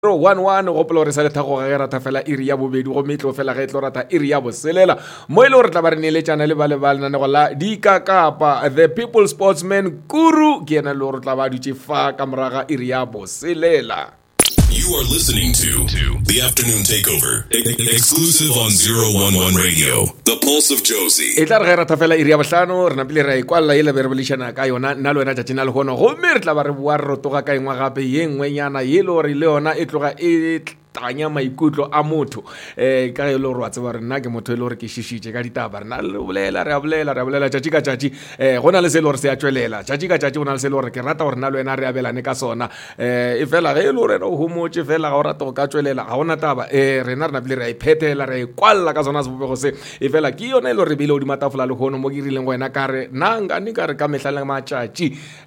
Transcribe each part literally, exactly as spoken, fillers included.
one one go polo re sa le thago ga rata fela iri ya bobedi go metlo fela ga etlo rata iri ya boselela mo ile re tla ba re nele tjana le bale bale nane go la di ka kapa the people sportsman guru ke ena le re tla ba dutse fa ka moraga iri ya boselela. You are listening to, to The Afternoon Takeover, exclusive on zero one one Radio, The Pulse of Josie. E tla re rata fela iri ya bohlano re napile re kwalla ile be re bolishana ka yona nna le wena tjatjina le gono go me re tla ba re bua re rotoga ka engwa gape ye ngwenyana ye le re le yona e tloga e tanya maikutlo a motho eh ka ile re wa tseba re nna ke motho ile re ke shishitse ka ditaba re na le bolela re a bolela re a bolela tjatji ka tjatji eh gona le se le re se a tswelela tjatji ka tjatji gona le se le re ke rata gore nna le wena re abelane ka sona eh e fela ge ile re no homotse fela ga o rata go ka tswelela ga gona taba eh rena re na bile re a iphethela re kwalla ka sona se bobego se e fela ke yona ile re bile o di matafula le gono mo ke rileng go wena ka re nanga ni ka re ka mehla le matjatji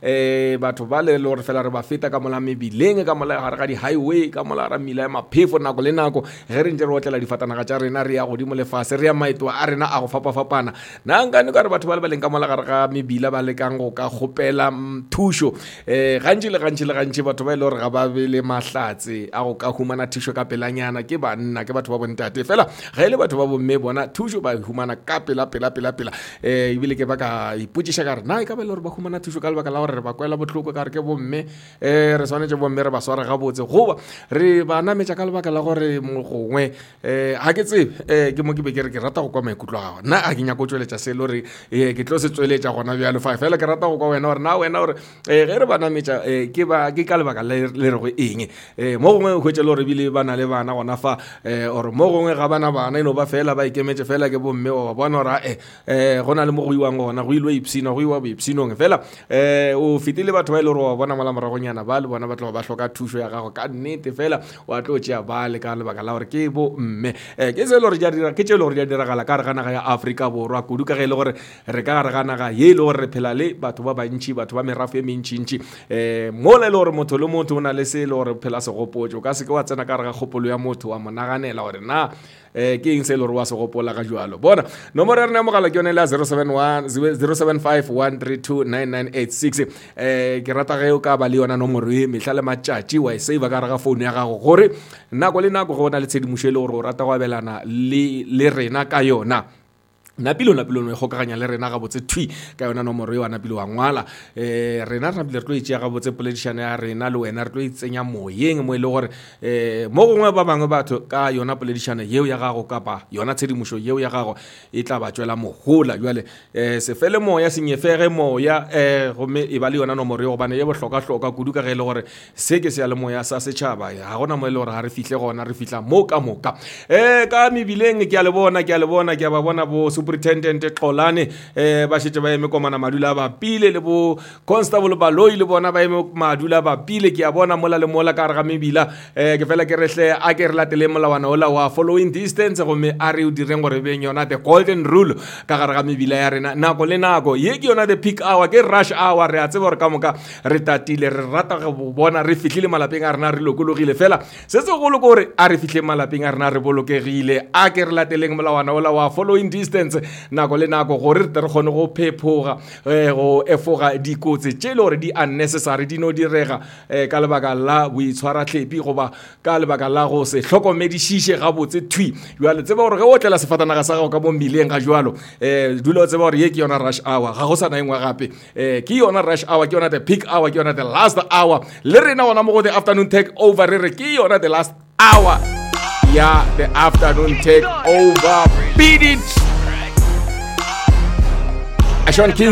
eh batho ba le le re fela re ba feta ka mola mebileng ka mola gare ga di highway ka mola ra mila ma phefo nako le nako ge re ntse re otlela difatanaga tša rena re ya godimo le fase re ya maito a rena a go fapafapana nanga ne ka re batho ba le ba leng ka mola gare ga mebila ba lekang go ka gopela thusho eh gantši le gantši le gantši batho ba ile gore ga ba be le mahlatse a go ka humana thusho ka pelanyana ke banna ke batho ba bontate fela ga ile batho ba bomme bona thusho ba humana ka pela pela pela pela eh ibile ke ba ka iputšiša ka re na e ka ba ile gore ba humana thusho ka lebaka la gore re ba kwela botlhoko ka re ke bomme eh re swanetše bomme re ba swara gabotse goba re ba nametša ka lebaka la gore mo gongwe eh ha ke tsebe eh ke mo ke be ke re ke rata go kwa maikutlo gago nna a ke nya go tsweletša se le re eh ke tlo se tsweletša gona bjalo fa fela ke rata go kwa wena gore na wena gore eh ge re ba nametša eh ke ba ke ka lebaka le re go eng eh mo gongwe go tšela gore bile bana le bana gona fa eh or mo gongwe ga bana bana eno ba fela ba ikemetse fela ke bomme o bona ra eh eh gona le mo go iwang gona go ilwe ipsina go iwa ipsinong fela eh o fitile batho ba ile re wa bona mala moragonyana ba le bona ba tlo ba hloka thusho ya gago ka nnete fela wa tlo tšea ba le ka lebaka la gore ke bo mme eh ke se le gore ja dira ke tše le gore ja diragala ka re gana ga ya Afrika borwa kudu ka ge le gore re ka re gana ga ye le gore re phela le batho ba bantši batho ba merafe e mentšintši eh mo le le gore motho le motho o na le se le gore phela se gopotšo ka se ke wa tsena ka re ga kgopolo ya motho wa monaganela gore na eh ke eng se le gore wa se gopola ga jwalo bona nomoro ya rena ya mogala ke yone la zero seven one zero seven five one three two nine nine eight six eh ke rata ge o ka ba le yona nomoro e mehla le matšatši wa e save ka re ga phone ya gago gore nako le nako go bona le tshedimošo le gore o rata go abelana le le rena ka yona napilo napilo no gokaganya le rena ga botse thui ka yona nomoro e wa napilo wa ngwala eh rena ra bile re tlo itšea ga botse politician ya rena le wena re tlo itsenya moyeng mo ile gore eh mo gongwe ba bangwe batho ka yona politician yeo ya gago kapa yona tshedimošo yeo ya gago e tla ba tswela mogola jwale eh se fele moya senyefege moya eh gomme e ba le yona nomoro e go bana ye bohloka hloka kudu ka ge le gore se ke se ya le moya sa setšhaba ga gona mo ile gore ga re fihle gona re fihla mo ka moka eh ka mebileng ke a le bona ke a le bona ke a ba bona bo superintendent Xolane eh ba shetse ba eme komana madula ba pile le bo constable Baloi le bona ba eme madula ba pile ke a bona mola le mola ka re ga mebila eh ke fela ke rehle a ke re latele molawana ola wa following distance go me a re o direng gore be yona the golden rule ka ga re ga mebila ya rena nako le nako ye ke yona the peak hour ke rush hour re a tseba gore ka moka re tatile re rata go bona re fihlile malapeng a rena re lokologile fela se se go le gore a re fihle malapeng a rena re bolokegile a ke re lateleng molawana ola wa following distance nako le nako gore re re gone go phephoga eh go efoga dikotse tše le gore di unnecessary di no direga eh ka lebaka la boitshwara tlhepi goba ka lebaka la go se hlokomedišiše ga botse thui jwale tseba gore ge o tlela sefatanaga sa gago ka mo mmileng ga jwalo eh dula o tseba gore ye ke yona rush hour ga go sa na engwe gape eh ke yona rush hour ke yona the peak hour ke yona the last hour le rena gona mo go the afternoon take over re re ke yona the last hour ya the afternoon take over beat it Sean Kings